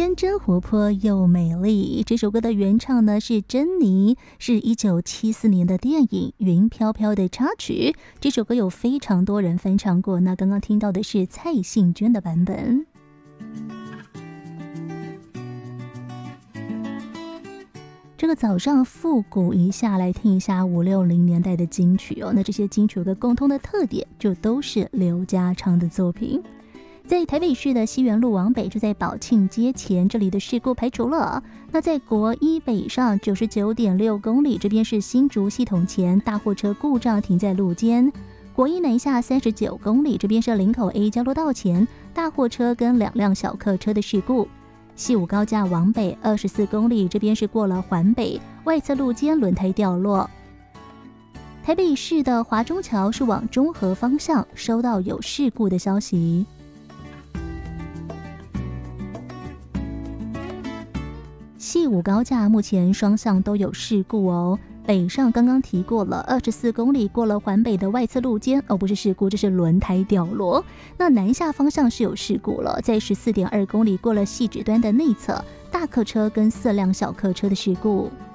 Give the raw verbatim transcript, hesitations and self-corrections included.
天真活泼又美丽。这首歌的原唱呢是珍妮，是一九七四年的电影《云飘飘》的插曲。这首歌有非常多人翻唱过，那刚刚听到的是蔡幸娟的版本。这个早上复古一下，来听一下五六零年代的金曲哦。那这些金曲有个共通的特点，就都是刘家昌的作品。在台北市的西园路往北，就在宝庆街前，这里的事故排除了。那在国一北上 九十九点六公里，这边是新竹系统前，大货车故障停在路肩。国一南下三十九公里，这边是林口 A 交流道前，大货车跟两辆小客车的事故。西武高架往北二十四公里，这边是过了环北，外侧路肩轮胎掉落。台北市的华中桥是往中和方向收到有事故的消息。西武高架目前双向都有事故哦。北上刚刚提过了，二十四公里过了环北的外侧路肩，哦，不是事故，这是轮胎掉落。那南下方向是有事故了，在十四点二公里过了汐止端的内侧，大客车跟四辆小客车的事故。